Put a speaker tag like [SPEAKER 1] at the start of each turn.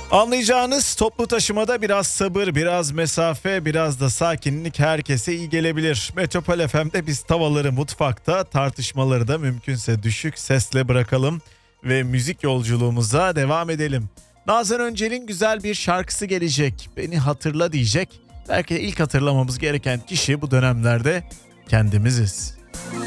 [SPEAKER 1] Anlayacağınız toplu taşımada biraz sabır, biraz mesafe, biraz da sakinlik herkese iyi gelebilir. Metropol FM'de biz tavaları mutfakta, tartışmaları da mümkünse düşük sesle bırakalım ve müzik yolculuğumuza devam edelim. Nazan Öncel'in güzel bir şarkısı gelecek. Beni hatırla diyecek. Belki de ilk hatırlamamız gereken kişi bu dönemlerde kendimiziz.